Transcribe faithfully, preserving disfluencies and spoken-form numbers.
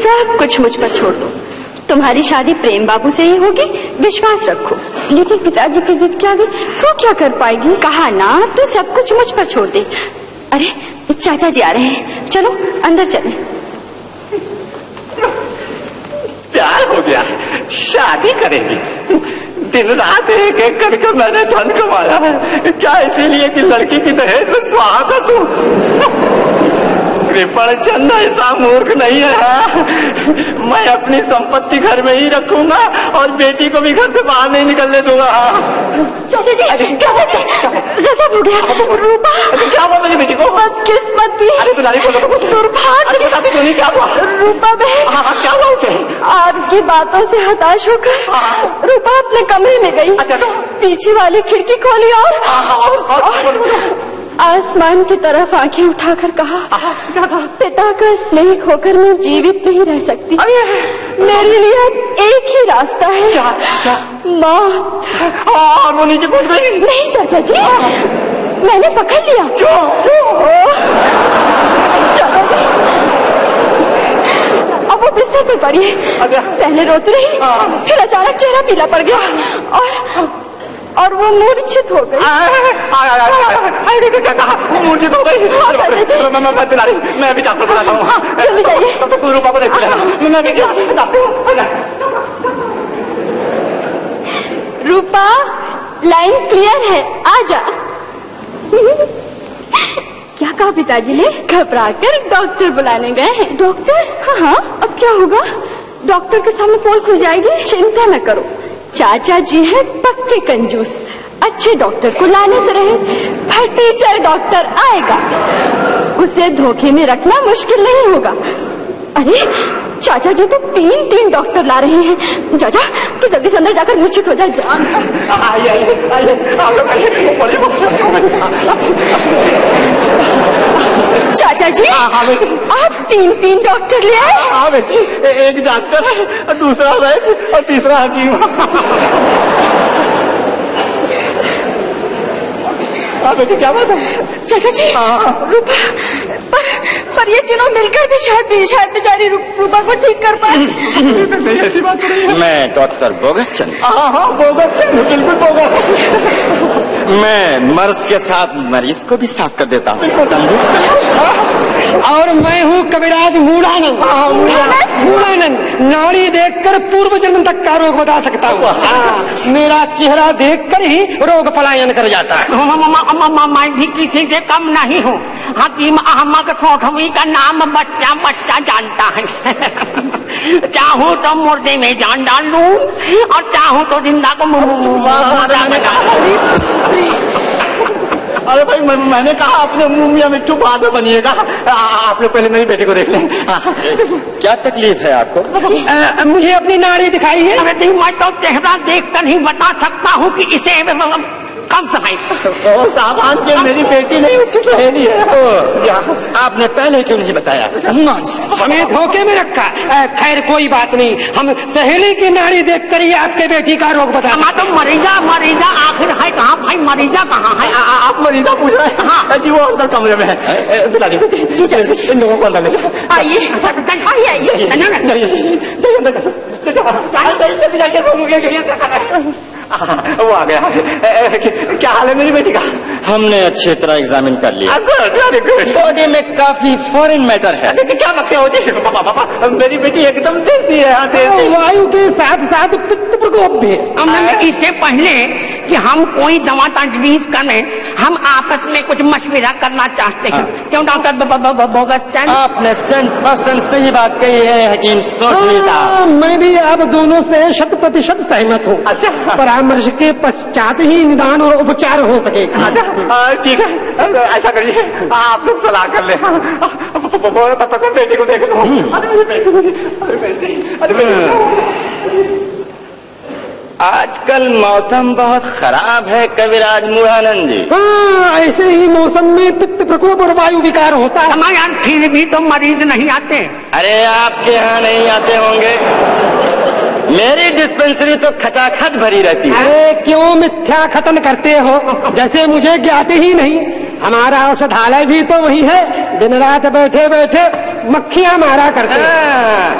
सब कुछ मुझ पर छोड़ दो। तुम्हारी शादी प्रेम बाबू से ही होगी, विश्वास रखो। लेकिन पिताजी की जिद के आगे तू क्या कर पाएगी? कहा ना, तू सब कुछ मुझ पर छोड़ दे। अरे चाचा जी आ रहे हैं, चलो अंदर चलें। प्यार हो गया, शादी करेंगी। दिन रात एक एक करके मैंने धन कमाया है, क्या इसीलिए कि लड़की की दहेज में स्वागत हूँ। कृपण चंद ऐसा मूर्ख नहीं है, मैं अपनी संपत्ति घर में ही रखूंगा और बेटी को भी घर से बाहर नहीं निकलने दूंगा। चाचा जी, चाचा जी, गजब हो गया। रूपा, क्या हुआ मेरी बेटी को? बदकिस्मती, अरे तुम्हारी दुर्भाग्य। बताते क्यों नहीं, क्या हुआ? रूपा बहन, हाँ क्या हुआ उसे? आपकी बातों से हताश होकर रूपा अपने कमरे में गई। अच्छा तो? पीछे वाली खिड़की खोली और आसमान की तरफ आंखें उठाकर कहा, पिता का स्नेह खोकर मैं जीवित नहीं रह सकती। मेरे लिए एक ही रास्ता है, क्या? क्या? मौत। और वो नीचे कूद गई? नहीं चाचा जी, मैंने पकड़ लिया। क्यों? चाचा जी, अब वो बिस्तर पे पड़ी है। पहले रोती रही, फिर अचानक चेहरा पीला पड़ गया और और वो मूर्छित हो गई। मूर्छित हो गई? मैं मैं दिला रही, मैं अभी डॉक्टर बुलाता हूँ। जल्दी जाइए। तब तक रूपा को देख लेना, मैं भी रूपा, लाइन क्लियर है, आ जा। क्या कहा पिताजी ने? घबरा कर डॉक्टर बुलाने गए हैं। डॉक्टर? हाँ हाँ, अब क्या होगा? डॉक्टर के सामने पोल खुल जाएगी। चिंता न करो, चाचा जी हैं पक्के कंजूस, अच्छे डॉक्टर को लाने से रहे। फटीचर डॉक्टर आएगा, उसे धोखे में रखना मुश्किल नहीं होगा। अरे चाचा जी तो तीन तीन डॉक्टर ला रहे हैं। जा जा, तू जल्दी से अंदर जाकर मूर्छित हो जाए। चाचा जी, आप तीन तीन डॉक्टर ले आए? हाँ बेटी, एक डॉक्टर, दूसरा वैद्य और तीसरा हकीम। हाँ बेटी, क्या बात है? चाचा जी, रूपा, पर, पर ये तीनों मिलकर भी शायद शायद बेचारी रूपा को ठीक कर पाए। नहीं, ऐसी बात नहीं है। मैं डॉक्टर बोगस चंद। हाँ हाँ, बोगस चंद, बिल्कुल बोगस। मैं मर्ज के साथ मरीज को भी साफ कर देता हूँ, समझे? और मैं हूँ कविराज मूढ़ानंद। मूढ़ानंद नाड़ी देखकर पूर्व जन्म तक का रोग बता सकता हूँ। मेरा चेहरा देखकर ही रोग पलायन कर जाता है। मैं भी किसी से कम नहीं हूँ। हकीम अहमद सोठवी का नाम बच्चा बच्चा जानता है। चाहूँ तो मुर्दे में जान डाल लूं और चाहूँ तो जिंदा को मुर्दा बना दूं। अरे भाई, मैं, मैंने कहा अपने मुंह में मिट्टू बाद में बनिएगा। आप लोग पहले मेरी बेटी को देख लें। क्या तकलीफ है आपको? आ, मुझे अपनी नाड़ी दिखाई है। अरे मैं तो चेहरा देख कर ही बता सकता हूँ कि इसे कम समय सामान के मेरी बेटी नहीं, उसकी सहेली है। आपने पहले क्यों नहीं बताया? हमें धोखे में रखा। खैर कोई बात नहीं, हम सहेली की नाड़ी देखकर ही आपके बेटी का रोग बता। तो मरीजा मरीजा आखिर है कहाँ भाई? मरीजा कहाँ है? आप मरीजा पूछ रहे हैं? हाँ जी, वो अंदर कमरे में है। दिला दी बेटी, इन लोगों को अंदर ले जाओ। आइए आइए। वो आ गया। क्या हाल है मेरी बेटी का? हमने अच्छी तरह एग्जामिन कर लिया। बॉडी में काफी फॉरेन मैटर है। क्या बकते हो जी? पापा पापा, मेरी बेटी एकदम देती है। वायु के साथ साथ पित्त प्रकोप भी। इससे पहले कि हम कोई दवा तजवीज करें, हम आपस में कुछ मशविरा करना चाहते हैं। क्यों डॉक्टर बोगस चंद? आपने सेंट परसेंट सही बात कही है हकीम सोठवी साहब। मैं भी अब दोनों से शत प्रतिशत सहमत हूँ। अच्छा, परामर्श के पश्चात ही निदान और उपचार हो सकेगा। अच्छा ठीक है, ऐसा करिए, आप लोग सलाह कर ले। तब तक बेटी को देख लो। आजकल मौसम बहुत खराब है कविराज मूढ़ानंद जी। हाँ, ऐसे ही मौसम में पित्त प्रकोप और वायु विकार होता है। हमारे यहाँ फिर भी तो मरीज नहीं आते। अरे आपके यहाँ नहीं आते होंगे, मेरी डिस्पेंसरी तो खचाखच भरी रहती है। अरे क्यों मिथ्या खतन करते हो, जैसे मुझे ज्ञात ही नहीं। हमारा औषधालय भी तो वही है, दिन रात बैठे बैठे मक्खियां मारा करते हैं।